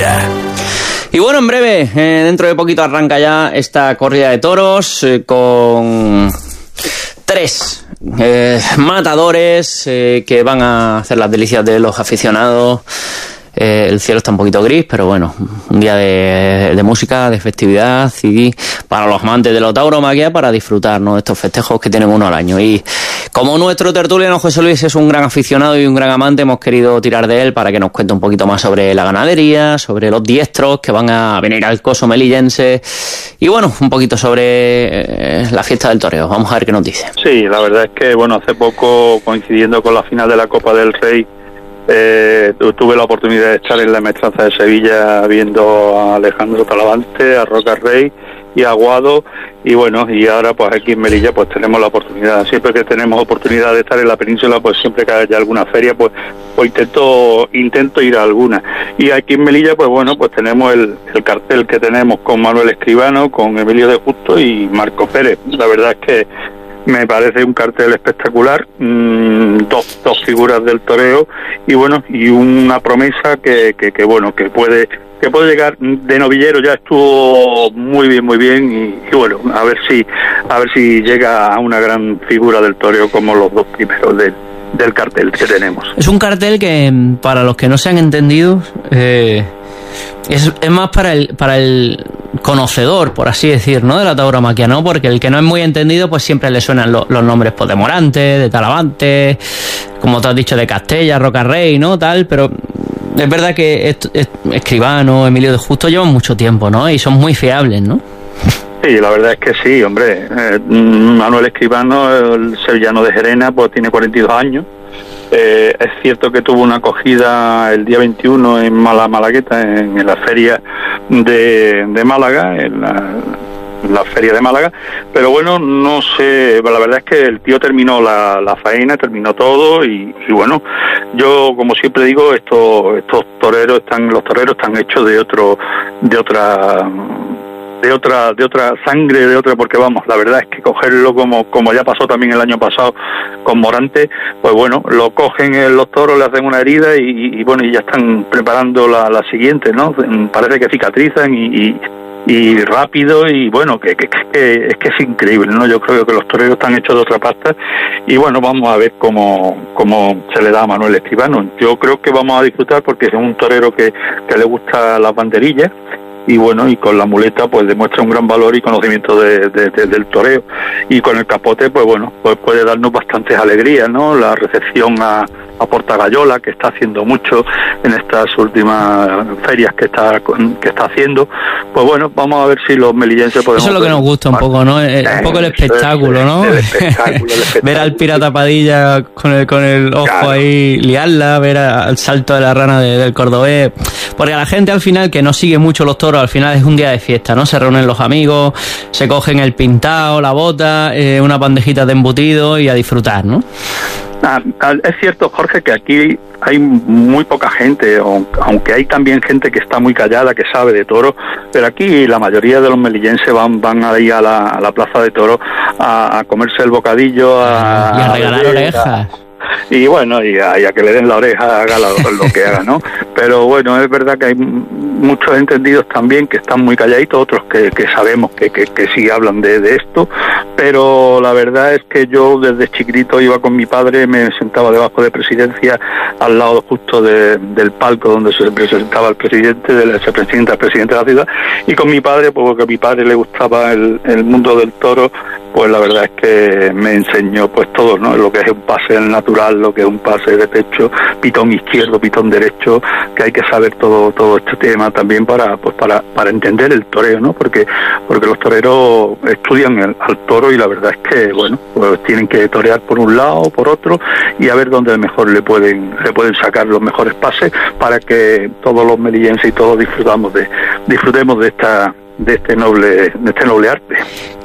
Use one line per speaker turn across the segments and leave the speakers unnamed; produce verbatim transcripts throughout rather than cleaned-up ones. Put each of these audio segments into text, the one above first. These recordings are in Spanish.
Sevilla.
Y bueno, en breve, eh, dentro de poquito arranca ya esta corrida de toros eh, con tres eh, matadores eh, que van a hacer las delicias de los aficionados. Eh, el cielo está un poquito gris, pero bueno, un día de, de música, de festividad y para los amantes de la tauromaquia para disfrutar, ¿no?, de estos festejos que tienen uno al año. Y como nuestro tertuliano José Luis es un gran aficionado y un gran amante, hemos querido tirar de él para que nos cuente un poquito más sobre la ganadería, sobre los diestros que van a venir al coso melillense y bueno, un poquito sobre eh, la fiesta del toreo. Vamos a ver qué nos dice.
Sí, la verdad es que bueno, hace poco, coincidiendo con la final de la Copa del Rey, Eh, tuve la oportunidad de estar en la Maestranza de Sevilla viendo a Alejandro Talavante, a Roca Rey y a Aguado, y bueno, y ahora pues aquí en Melilla pues tenemos la oportunidad. Siempre que tenemos oportunidad de estar en la península, pues siempre que haya alguna feria pues, pues intento intento ir a alguna. Y aquí en Melilla pues bueno, pues tenemos el, el cartel que tenemos con Manuel Escribano, con Emilio de Justo y Marco Pérez. La verdad es que me parece un cartel espectacular, mmm, dos, dos figuras del toreo y bueno, y una promesa que, que, que bueno, que puede que puede llegar. De novillero ya estuvo muy bien, muy bien y, y bueno, a ver si a ver si llega a una gran figura del toreo como los dos primeros del, del cartel que tenemos.
Es un cartel que, para los que no se han entendido, eh, es, es más para el para el conocedor, por así decir, ¿no?, de la tauromaquia, ¿no? Porque el que no es muy entendido, pues siempre le suenan lo, los nombres pues, de Morante, de Talavante, como te has dicho, de Castella, Roca Rey, ¿no?, tal, pero es verdad que est- est- Escribano, Emilio de Justo llevan mucho tiempo, ¿no?, y son muy fiables, ¿no?
Sí, la verdad es que sí, hombre. Eh, Manuel Escribano, el sevillano de Gerena, pues tiene cuarenta y dos años. Eh, es cierto que tuvo una acogida el día veintiuno en Mala Malagueta, en, en la feria de, de Málaga, en la, en la feria de Málaga, pero bueno, no sé, la verdad es que el tío terminó la, la faena, terminó todo y, y bueno, yo como siempre digo, estos estos toreros están, los toreros están hechos de otro, de otra de otra de otra sangre, de otra, porque vamos, la verdad es que cogerlo como como ya pasó también el año pasado con Morante, pues bueno, lo cogen en los toros, le hacen una herida y, y bueno, y ya están preparando la, la siguiente, ¿no? Parece que cicatrizan y, y, y rápido y bueno, que, que, que es que es increíble, ¿no? Yo creo que los toreros están hechos de otra pasta y bueno, vamos a ver cómo, cómo se le da a Manuel Escribano. Yo creo que vamos a disfrutar porque es un torero que, que le gusta las banderillas y bueno, y con la muleta pues demuestra un gran valor y conocimiento de, de, de, del toreo, y con el capote pues bueno, pues puede darnos bastantes alegrías, ¿no? La recepción a, a Portagayola, que está haciendo mucho en estas últimas ferias que está que está haciendo, pues bueno, vamos a ver si los melillenses podemos...
Eso es lo que nos gusta un poco, ¿no? Eh, un poco el espectáculo, ¿no?
El espectáculo, el espectáculo.
Ver al pirata Padilla con el, con el ojo claro. ahí, liarla, ver al salto de la rana de, del cordobés, porque a la gente al final que no sigue mucho los toros, al final es un día de fiesta, ¿no? Se reúnen los amigos, se cogen el pintado, la bota, eh, una bandejita de embutido y a disfrutar, ¿no?
Ah, es cierto, Jorge, que aquí hay muy poca gente, aunque hay también gente que está muy callada, que sabe de toros, pero aquí la mayoría de los melillenses van van ahí a la, a la plaza de toros a, a comerse el bocadillo, a,
y a regalar
a
orejas.
Y bueno, y a, y a que le den la oreja, haga lo, lo que haga, ¿no? Pero bueno, es verdad que hay muchos entendidos también que están muy calladitos, otros que, que sabemos que, que, que sí hablan de, de esto, pero la verdad es que yo desde chiquitito iba con mi padre, me sentaba debajo de presidencia, al lado justo de, del palco donde se presentaba el presidente, de la, se presenta el presidente de la ciudad, y con mi padre, pues porque a mi padre le gustaba el, el mundo del toro, pues la verdad es que me enseñó pues todo, ¿no? Lo que es un pase natural, lo que es un pase de pecho, pitón izquierdo, pitón derecho, que hay que saber todo todo este tema también para pues para para entender el toreo, ¿no? Porque porque los toreros estudian el, al toro y la verdad es que bueno, pues tienen que torear por un lado, por otro y a ver dónde mejor le pueden le pueden sacar los mejores pases para que todos los melillenses y todos disfrutamos de disfrutemos de esta de este noble de este noble arte.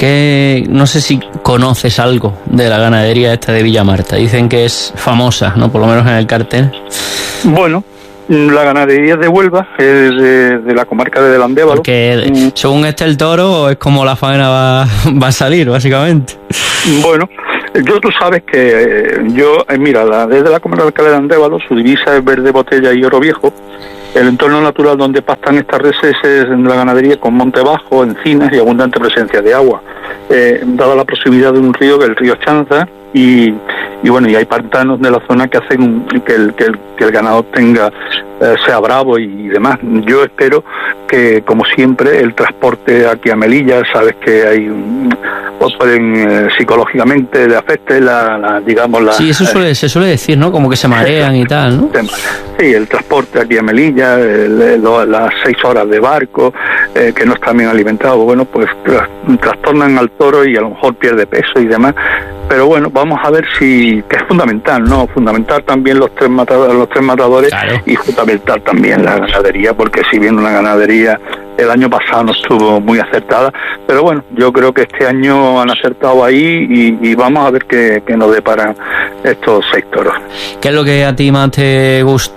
Que no sé si conoces algo de la ganadería esta de Villamarta. Dicen que es famosa, ¿no? Por lo menos en el cartel.
Bueno, la ganadería de Huelva es de, de la comarca de Delandévalo.
Porque mm. según este el toro es como la faena va, va a salir, básicamente.
Bueno, yo tú sabes que eh, yo, eh, mira, la, desde la comarca de Delandévalo su divisa es verde botella y oro viejo. El entorno natural donde pastan estas reses es en la ganadería con monte bajo, encinas y abundante presencia de agua. Eh, dada la proximidad de un río, que es el río Chanza, y, y bueno, y hay pantanos de la zona que hacen que el, que el, que el ganado tenga eh, sea bravo y, y demás. Yo espero que, como siempre, el transporte aquí a Melilla, sabes que hay pues pueden eh, psicológicamente le afecte la, la digamos la
sí, eso suele, eh, se suele decir, ¿no? Como que se marean y tal, ¿no?
Sí, el transporte aquí a Melilla, el, el, las seis horas de barco, eh, que no está bien alimentado, bueno, pues tras, trastornan al toro y a lo mejor pierde peso y demás. Pero bueno, vamos a ver si, que es fundamental, ¿no? Fundamental también los tres matadores, los tres matadores, claro. Y fundamental también la ganadería, porque si bien una ganadería el año pasado no estuvo muy acertada, pero bueno, yo creo que este año han acertado ahí y, y vamos a ver qué, qué nos deparan estos sectores.
¿Qué es lo que a ti más te gusta?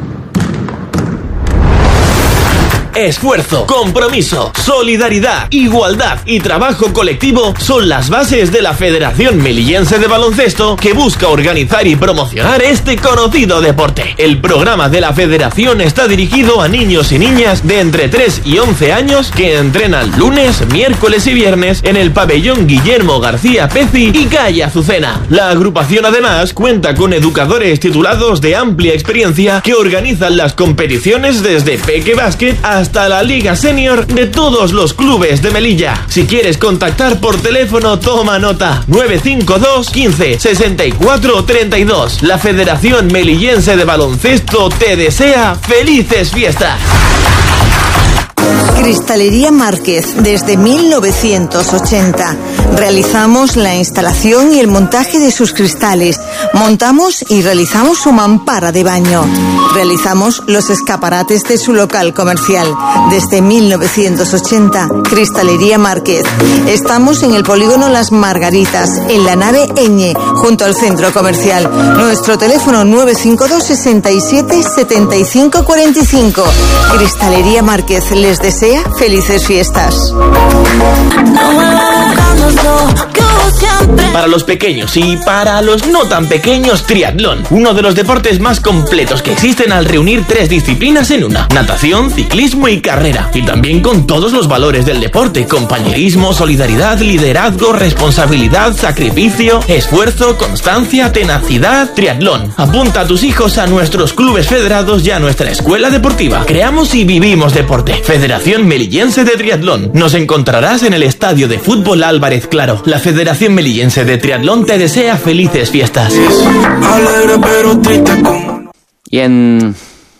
Esfuerzo, compromiso, solidaridad, igualdad y trabajo colectivo son las bases de la Federación Melillense de Baloncesto, que busca organizar y promocionar este conocido deporte. El programa de la Federación está dirigido a niños y niñas de entre tres y once años que entrenan lunes, miércoles y viernes en el pabellón Guillermo García Peci y calle Azucena. La agrupación además cuenta con educadores titulados de amplia experiencia que organizan las competiciones desde Peque Básquet a hasta la Liga Senior de todos los clubes de Melilla. Si quieres contactar por teléfono, toma nota: nueve cinco dos, quince, sesenta y cuatro, treinta y dos. La Federación Melillense de Baloncesto te desea felices fiestas.
Cristalería Márquez, desde mil novecientos ochenta. Realizamos la instalación y el montaje de sus cristales. Montamos y realizamos su mampara de baño. Realizamos los escaparates de su local comercial. Desde mil novecientos ochenta, Cristalería Márquez. Estamos en el polígono Las Margaritas, en la nave Eñe, junto al centro comercial. Nuestro teléfono nueve cinco dos, sesenta y siete, setenta y cinco cuarenta y cinco. Cristalería Márquez les desea felices fiestas.
Para los pequeños y para los no tan pequeños, triatlón, uno de los deportes más completos que existen al reunir tres disciplinas en una: natación, ciclismo y carrera, y también con todos los valores del deporte: compañerismo, solidaridad, liderazgo, responsabilidad, sacrificio, esfuerzo, constancia, tenacidad. Triatlón. Apunta a tus hijos a nuestros clubes federados y a nuestra escuela deportiva. Creamos y vivimos deporte. Federación Melillense de Triatlón. Nos encontrarás en el Estadio de Fútbol Álvarez Claro. La Federación Melillense de Triatlón te desea felices fiestas.
Y en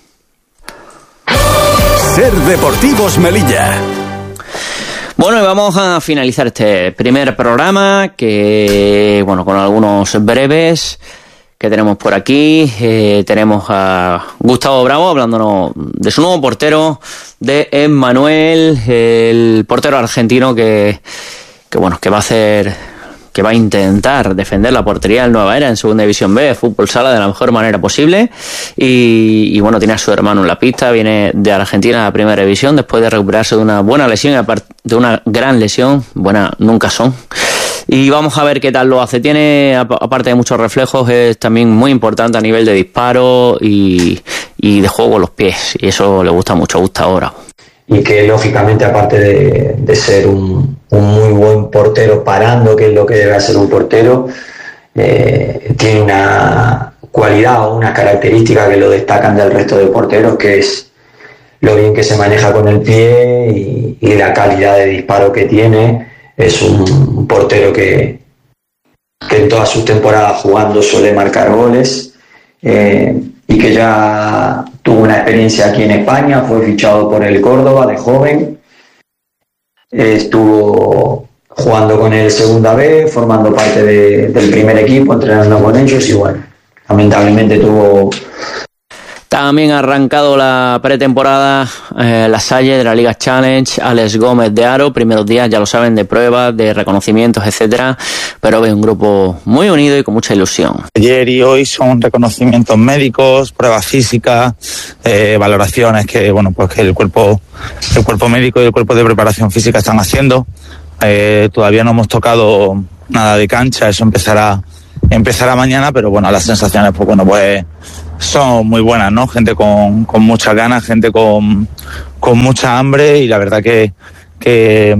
Ser Deportivos Melilla.
Bueno, y vamos a finalizar este primer programa, que, bueno, con algunos breves que tenemos por aquí. Eh, tenemos a Gustavo Bravo hablándonos de su nuevo portero, de Emmanuel, el portero argentino que, que bueno, que va a hacer, que va a intentar defender la portería del Nueva Era en Segunda División B, fútbol sala, de la mejor manera posible. Y, y bueno, tiene a su hermano en la pista, viene de Argentina a la Primera División después de recuperarse de una buena lesión y aparte de una gran lesión. Buena nunca son. Y vamos a ver qué tal lo hace. Tiene, aparte de muchos reflejos, es también muy importante a nivel de disparo y, y de juego con los pies. Y eso le gusta mucho a Gustavo Bravo.
Y que lógicamente, aparte de, de ser un, un muy buen portero parando, que es lo que debe hacer un portero, eh, tiene una cualidad o una característica que lo destacan del resto de porteros, que es lo bien que se maneja con el pie y, y la calidad de disparo que tiene. Es un portero que, que en todas sus temporadas jugando suele marcar goles, eh, y que ya tuvo una experiencia aquí en España. Fue fichado por el Córdoba de joven, eh, estuvo jugando con el Segunda B, formando parte de, del primer equipo, entrenando con ellos, y bueno, lamentablemente tuvo...
También ha arrancado la pretemporada eh, la Salle de la Liga Challenge, Alex Gómez de Aro, primeros días, ya lo saben, de pruebas, de reconocimientos, etcétera, pero ve un grupo muy unido y con mucha ilusión.
Ayer y hoy son reconocimientos médicos, pruebas físicas, eh, valoraciones que, bueno, pues que el cuerpo, el cuerpo médico y el cuerpo de preparación física están haciendo. Eh, todavía no hemos tocado nada de cancha, eso empezará, empezará mañana, pero bueno, las sensaciones, pues bueno, pues son muy buenas, ¿no? Gente con, con muchas ganas, gente con, con mucha hambre, y la verdad que, que,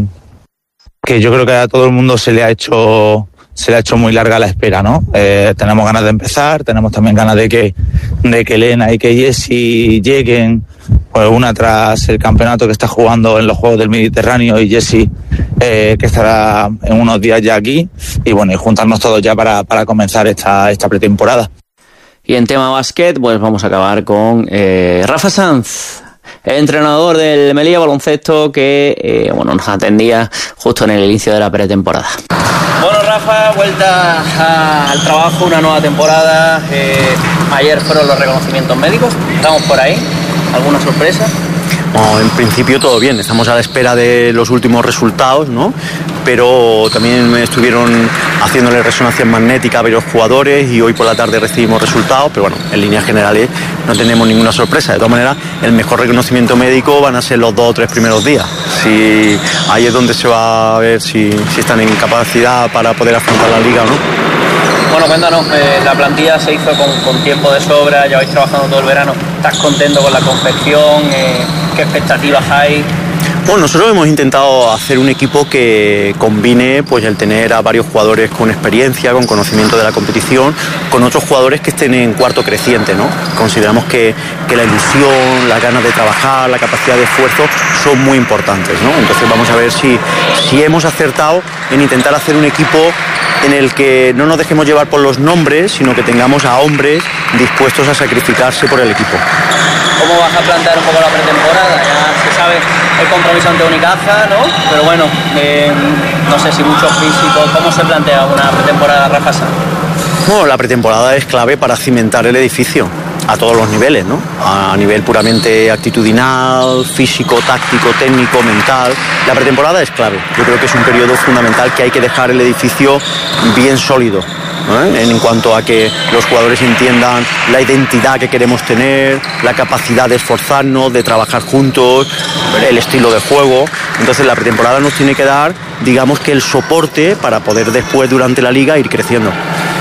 que yo creo que a todo el mundo se le ha hecho se le ha hecho muy larga la espera, ¿no? Eh, tenemos ganas de empezar, tenemos también ganas de que, de que Elena y que Jessie lleguen, pues una tras el campeonato que está jugando en los Juegos del Mediterráneo, y Jessie eh, que estará en unos días ya aquí, y bueno, y juntarnos todos ya para, para comenzar esta, esta pretemporada.
Y en tema básquet, pues vamos a acabar con eh, Rafa Sanz, el entrenador del Melilla Baloncesto, que eh, bueno, nos atendía justo en el inicio de la pretemporada. Bueno, Rafa, vuelta a, al trabajo, una nueva temporada. Eh, ayer fueron los reconocimientos médicos, estamos por ahí. ¿Alguna sorpresa?
No, en principio todo bien, estamos a la espera de los últimos resultados, ¿no? Pero también estuvieron haciéndole resonancia magnética a varios jugadores y hoy por la tarde recibimos resultados, pero bueno, en líneas generales no tenemos ninguna sorpresa. De todas maneras, el mejor reconocimiento médico van a ser los dos o tres primeros días. Si ahí es donde se va a ver si, si están en capacidad para poder afrontar la liga o no.
Bueno, cuéntanos, eh, la plantilla se hizo con, con tiempo de sobra, ya vais trabajando todo el verano. ¿Estás contento con la confección? Eh, ¿Qué expectativas hay?
Bueno, nosotros hemos intentado hacer un equipo que combine pues el tener a varios jugadores con experiencia, con conocimiento de la competición, con otros jugadores que estén en cuarto creciente, ¿no? Consideramos que, que la ilusión, las ganas de trabajar, la capacidad de esfuerzo son muy importantes, ¿no? Entonces vamos a ver si, si hemos acertado en intentar hacer un equipo en el que no nos dejemos llevar por los nombres, sino que tengamos a hombres dispuestos a sacrificarse por el equipo.
¿Cómo vas a plantear un poco la pretemporada? Ya se sabe el compromiso ante Unicaja, ¿no? Pero bueno, eh, no sé si mucho físico. ¿Cómo se plantea una pretemporada, Rafa Sanz?
Bueno, la pretemporada es clave para cimentar el edificio a todos los niveles, ¿no? A nivel puramente actitudinal, físico, táctico, técnico, mental. La pretemporada es clave. Yo creo que es un periodo fundamental que hay que dejar el edificio bien sólido, ¿no? En cuanto a que los jugadores entiendan la identidad que queremos tener, la capacidad de esforzarnos, de trabajar juntos, el estilo de juego. Entonces la pretemporada nos tiene que dar, digamos que el soporte para poder después durante la liga ir creciendo.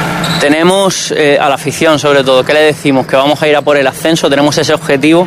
Tenemos eh, a la afición sobre todo, ¿qué le decimos? ¿Que vamos a ir a por el ascenso? ¿Tenemos ese objetivo?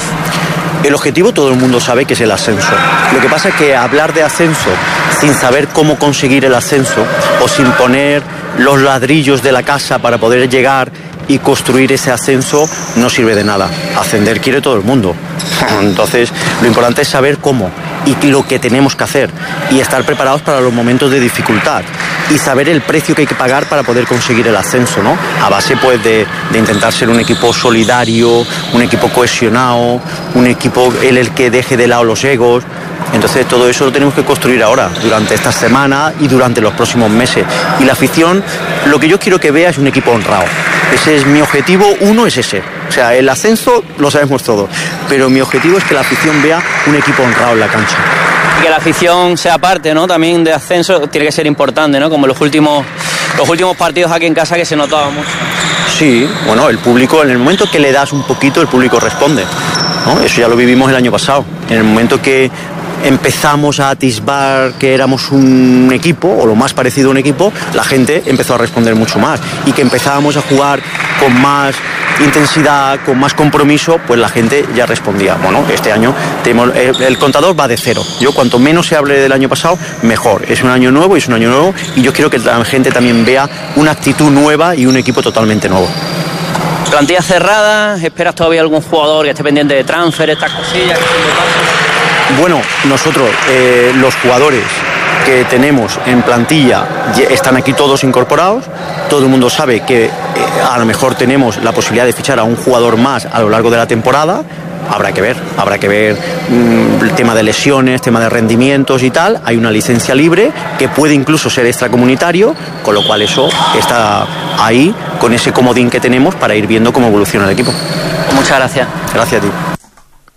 El objetivo todo el mundo sabe que es el ascenso. Lo que pasa es que hablar de ascenso sin saber cómo conseguir el ascenso o sin poner los ladrillos de la casa para poder llegar y construir ese ascenso no sirve de nada. Ascender quiere todo el mundo. Entonces lo importante es saber cómo y lo que tenemos que hacer y estar preparados para los momentos de dificultad y saber el precio que hay que pagar para poder conseguir el ascenso, ¿no? A base pues de, de intentar ser un equipo solidario, un equipo cohesionado, un equipo en el que deje de lado los egos. Entonces todo eso lo tenemos que construir ahora, durante esta semana y durante los próximos meses. Y la afición, lo que yo quiero que vea es un equipo honrado. Ese es mi objetivo, uno es ese. O sea, el ascenso lo sabemos todos, pero mi objetivo es que la afición vea un equipo honrado en la cancha.
Y que la afición sea parte, ¿no? También de ascenso tiene que ser importante, ¿no? Como los últimos, los últimos partidos aquí en casa que se notaba mucho.
Sí, bueno, el público, en el momento que le das un poquito, el público responde, ¿no? Eso ya lo vivimos el año pasado. En el momento que empezamos a atisbar que éramos un equipo, o lo más parecido a un equipo, la gente empezó a responder mucho más. Y que empezábamos a jugar con más intensidad, con más compromiso, pues la gente ya respondía. Bueno, este año tenemos, el, el contador va de cero. Yo cuanto menos se hable del año pasado, mejor. Es un año nuevo y es un año nuevo y yo quiero que la gente también vea una actitud nueva y un equipo totalmente nuevo.
Plantilla cerrada, ¿esperas todavía algún jugador que esté pendiente de transfer, estas cosillas?
Bueno, nosotros, eh, los jugadores que tenemos en plantilla están aquí todos incorporados. Todo el mundo sabe que eh, a lo mejor tenemos la posibilidad de fichar a un jugador más a lo largo de la temporada. Habrá que ver, habrá que ver mmm, el tema de lesiones, tema de rendimientos y tal. Hay una licencia libre que puede incluso ser extracomunitario, con lo cual eso está ahí con ese comodín que tenemos para ir viendo cómo evoluciona el equipo.
Muchas gracias.
Gracias a ti.